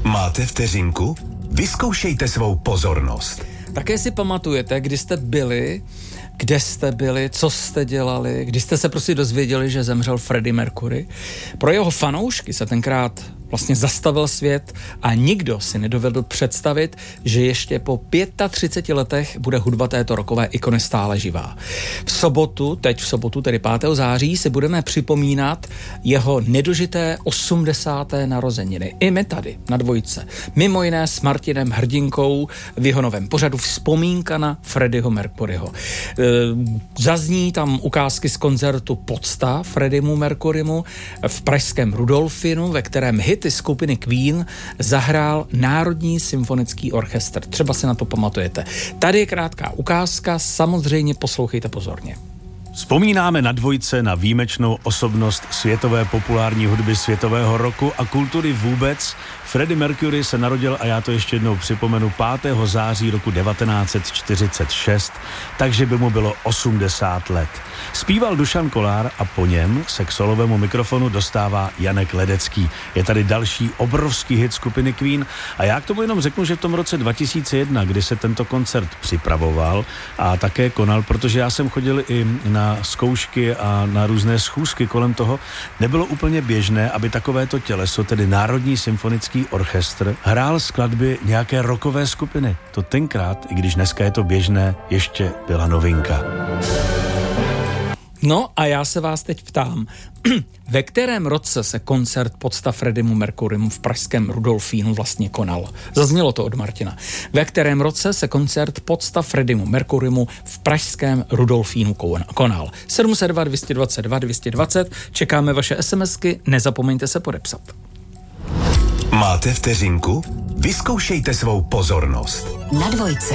Máte vteřinku? Vyzkoušejte svou pozornost. Také si pamatujete, kdy jste byli, kde jste byli, co jste dělali, kdy jste se prostě dozvěděli, že zemřel Freddie Mercury. Pro jeho fanoušky se tenkrát vlastně zastavil svět a nikdo si nedovedl představit, že ještě po 35 letech bude hudba této rockové ikony stále živá. V sobotu, tedy 5. září, si budeme připomínat jeho nedožité 80. narozeniny. I my tady na Dvojce. Mimo jiné s Martinem Hrdinkou v jeho novém pořadu Vzpomínka na Freddieho Mercuryho. Zazní tam ukázky z koncertu Pocta Freddiemu Mercurymu v pražském Rudolfinu, ve kterém hity skupiny Queen zahrál Národní symfonický orchestr. Třeba si na to pamatujete. Tady je krátká ukázka, samozřejmě poslouchejte pozorně. Vzpomínáme na Dvojce na výjimečnou osobnost světové populární hudby, světového rocku a kultury vůbec. Freddie Mercury se narodil, a já to ještě jednou připomenu, 5. září roku 1946, takže by mu bylo 80 let. Zpíval Dušan Kolár a po něm se k solovému mikrofonu dostává Janek Ledecký. Je tady další obrovský hit skupiny Queen a já k tomu jenom řeknu, že v tom roce 2001, kdy se tento koncert připravoval a také konal, protože já jsem chodil i na zkoušky a na různé schůzky kolem toho, nebylo úplně běžné, aby takovéto těleso, tedy Národní symfonický orchestr, hrál skladby nějaké rockové skupiny. To tenkrát, i když dneska je to běžné, ještě byla novinka. No a já se vás teď ptám, ve kterém roce se koncert Pocta Freddie Mercurymu v pražském Rudolfínu vlastně konal? Zaznělo to od Martina. Ve kterém roce se koncert Pocta Freddie Mercurymu v pražském Rudolfínu konal? 702 222 220, čekáme vaše SMSky, nezapomeňte se podepsat. Máte vteřinku? Vyzkoušejte svou pozornost. Na Dvojce.